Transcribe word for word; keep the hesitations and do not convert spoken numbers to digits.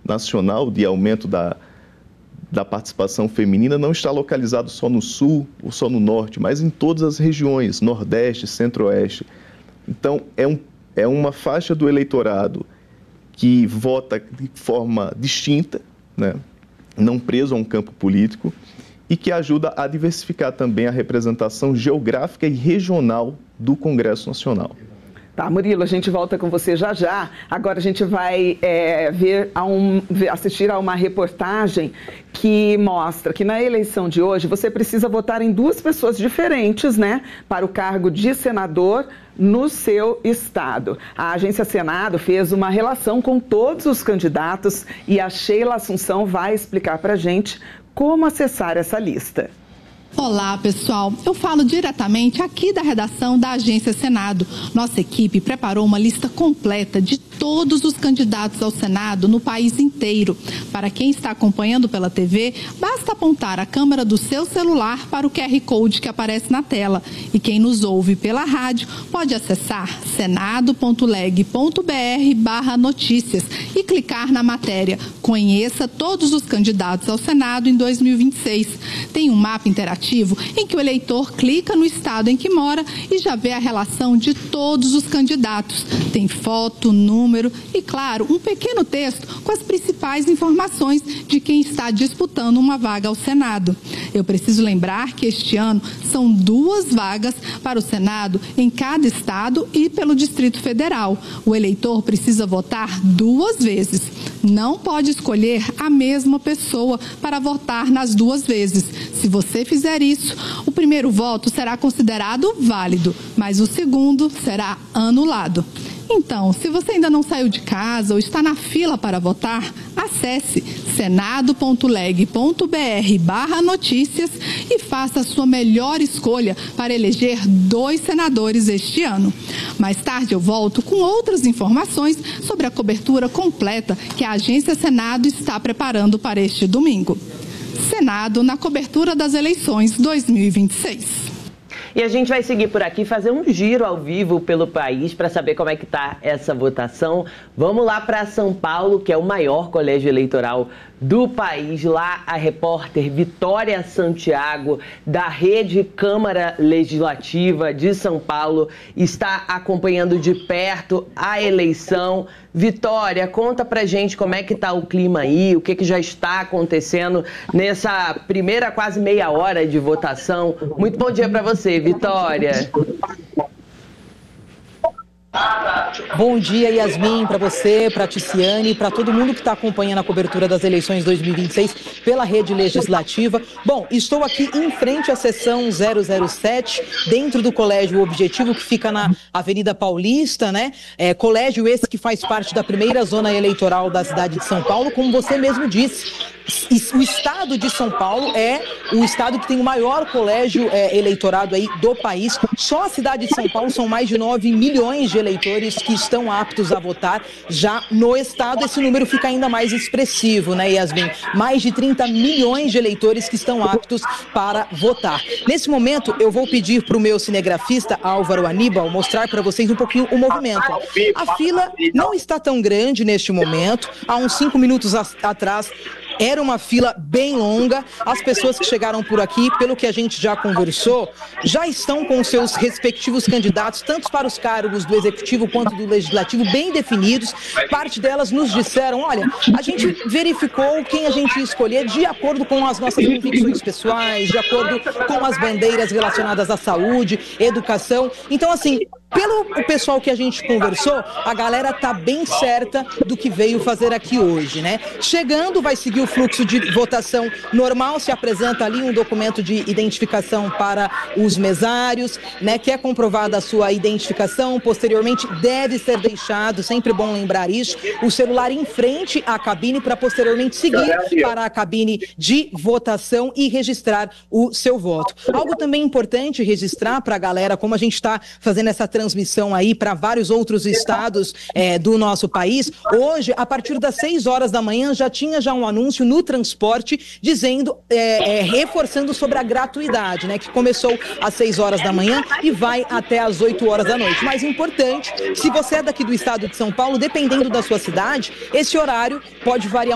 nacional de aumento da, da participação feminina não está localizado só no sul ou só no norte, mas em todas as regiões, nordeste, centro-oeste. Então, é, um, é uma faixa do eleitorado que vota de forma distinta, né? Não preso a um campo político, e que ajuda a diversificar também a representação geográfica e regional do Congresso Nacional. Tá, Murilo, a gente volta com você já já. Agora a gente vai é, ver a um, assistir a uma reportagem que mostra que na eleição de hoje você precisa votar em duas pessoas diferentes, né, para o cargo de senador no seu estado. A Agência Senado fez uma relação com todos os candidatos e a Sheila Assunção vai explicar para a gente como acessar essa lista. Olá, pessoal. Eu falo diretamente aqui da redação da Agência Senado. Nossa equipe preparou uma lista completa de todos os candidatos ao Senado no país inteiro. Para quem está acompanhando pela T V, basta apontar a câmera do seu celular para o Q R Code que aparece na tela. E quem nos ouve pela rádio pode acessar senado ponto leg ponto br barra notícias e clicar na matéria Conheça todos os candidatos ao Senado em dois mil e vinte e seis. Tem um mapa interativo em que o eleitor clica no estado em que mora e já vê a relação de todos os candidatos. Tem foto, número e, claro, um pequeno texto com as principais informações de quem está disputando uma vaga ao Senado. Eu preciso lembrar que este ano são duas vagas para o Senado em cada estado e pelo Distrito Federal. O eleitor precisa votar duas vezes. Não pode escolher a mesma pessoa para votar nas duas vezes. Se você fizer isso, o primeiro voto será considerado válido, mas o segundo será anulado. Então, se você ainda não saiu de casa ou está na fila para votar, acesse senado ponto leg ponto br barra notícias e faça a sua melhor escolha para eleger dois senadores este ano. Mais tarde eu volto com outras informações sobre a cobertura completa que a Agência Senado está preparando para este domingo. Senado na cobertura das eleições dois mil e vinte e seis. E a gente vai seguir por aqui, fazer um giro ao vivo pelo país para saber como é que está essa votação. Vamos lá para São Paulo, que é o maior colégio eleitoral do país. Lá a repórter Vitória Santiago, da Rede Câmara Legislativa de São Paulo, está acompanhando de perto a eleição. Vitória, conta pra gente como é que tá o clima aí, o que, que já está acontecendo nessa primeira quase meia hora de votação. Muito bom dia para você, Vitória. Bom dia, Yasmin, para você, para a Ticiane, para todo mundo que está acompanhando a cobertura das eleições dois mil e vinte e seis pela Rede Legislativa. Bom, estou aqui em frente à seção zero zero sete, dentro do Colégio Objetivo, que fica na Avenida Paulista, né? É, colégio esse que faz parte da primeira zona eleitoral da cidade de São Paulo, como você mesmo disse. O estado de São Paulo é o estado que tem o maior colégio é, eleitorado aí do país. Só a cidade de São Paulo são mais de nove milhões de eleitores que estão aptos a votar. Já no estado esse número fica ainda mais expressivo, né, Yasmin? Mais de trinta milhões de eleitores que estão aptos para votar. Nesse momento eu vou pedir para o meu cinegrafista Álvaro Aníbal mostrar para vocês um pouquinho o movimento. A fila não está tão grande neste momento. Há uns cinco minutos atrás era uma fila bem longa. As pessoas que chegaram por aqui, pelo que a gente já conversou, já estão com seus respectivos candidatos, tanto para os cargos do Executivo quanto do Legislativo, bem definidos. Parte delas nos disseram, olha, a gente verificou quem a gente ia escolher de acordo com as nossas convicções pessoais, de acordo com as bandeiras relacionadas à saúde, educação. Então, assim, pelo o pessoal que a gente conversou, a galera tá bem certa do que veio fazer aqui hoje, né? Chegando, vai seguir o fluxo de votação normal, se apresenta ali um documento de identificação para os mesários, né? Que é comprovada a sua identificação, posteriormente deve ser deixado, sempre bom lembrar isso, o celular em frente à cabine para posteriormente seguir para a cabine de votação e registrar o seu voto. Algo também importante registrar para a galera, como a gente está fazendo essa transmissão aí para vários outros estados é, do nosso país, hoje, a partir das seis horas da manhã, já tinha já um anúncio no transporte dizendo, é, é, reforçando sobre a gratuidade, né, que começou às seis horas da manhã e vai até às oito horas da noite. Mas importante, se você é daqui do estado de São Paulo, dependendo da sua cidade, esse horário pode variar